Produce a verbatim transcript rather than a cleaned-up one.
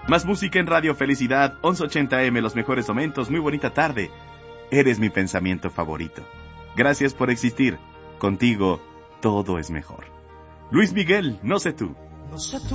Más música en Radio Felicidad, once ochenta eme, los mejores momentos, muy bonita tarde. Eres mi pensamiento favorito. Gracias por existir. Contigo, todo es mejor. Luis Miguel, no sé tú. No sé tú.